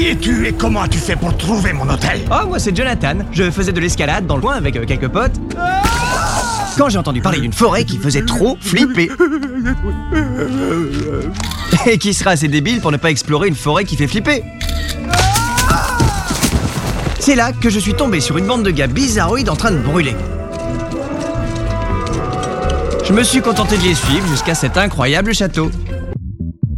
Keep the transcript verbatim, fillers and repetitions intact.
Qui es-tu et comment as-tu fait pour trouver mon hôtel? Oh, moi c'est Jonathan. Je faisais de l'escalade dans le coin avec euh, quelques potes. Quand j'ai entendu parler d'une forêt qui faisait trop flipper. Et qui sera assez débile pour ne pas explorer une forêt qui fait flipper? C'est là que je suis tombé sur une bande de gars bizarroïdes en train de brûler. Je me suis contenté de les suivre jusqu'à cet incroyable château.